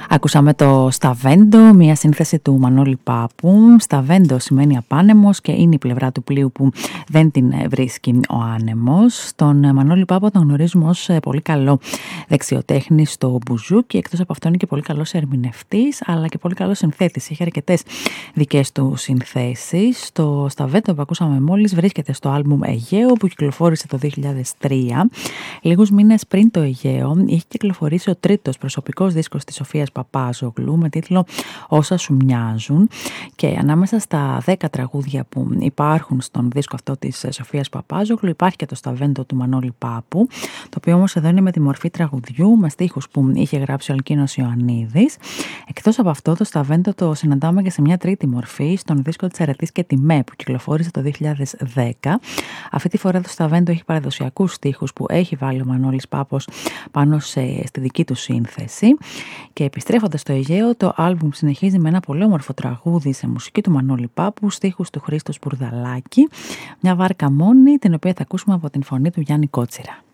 Ακούσαμε το Σταβέντο, μια σύνθεση του Μανώλη Πάπου. Σταβέντο σημαίνει απάνεμος και είναι η πλευρά του πλοίου που δεν την βρίσκει ο άνεμος. Τον Μανώλη Πάπου τον γνωρίζουμε ως πολύ καλό δεξιοτέχνη στο μπουζούκι. Εκτός από αυτό είναι και πολύ καλός ερμηνευτής, αλλά και πολύ καλός συνθέτης. Έχει αρκετές δικές του συνθέσεις. Το Σταβέντο που ακούσαμε μόλις βρίσκεται στο άλμπουμ Αιγαίο που κυκλοφόρησε το 2003. Λίγους μήνες πριν το Αιγαίο είχε κυκλοφορήσει ο τρίτος προσωπικός δίσκος της Σοφίας Παπάζογλου με τίτλο «Όσα σου μοιάζουν», και ανάμεσα στα 10 τραγούδια που υπάρχουν στον δίσκο αυτό της Σοφίας Παπάζογλου υπάρχει και το Σταβέντο του Μανώλη Πάπου, το οποίο όμως εδώ είναι με τη μορφή τραγουδιού με στίχους που είχε γράψει ο Αλκίνος Ιωαννίδης. Εκτός από αυτό, το Σταβέντο το συναντάμε και σε μια τρίτη μορφή στον δίσκο της Αρετής και Τιμέ που κυκλοφόρησε το 2010. Αυτή τη φορά το Σταβέντο έχει παραδοσιακούς στίχους που έχει βάλει ο Μανώλης Πάπος πάνω στη δική του σύνθεση. Και επιστρέφοντας στο Αιγαίο, το άλμπουμ συνεχίζει με ένα πολύ όμορφο τραγούδι σε μουσική του Μανώλη Πάπου, στίχους του Χρήστου Σπουρδαλάκη, μια βάρκα μόνη, την οποία θα ακούσουμε από την φωνή του Γιάννη Κότσιρα.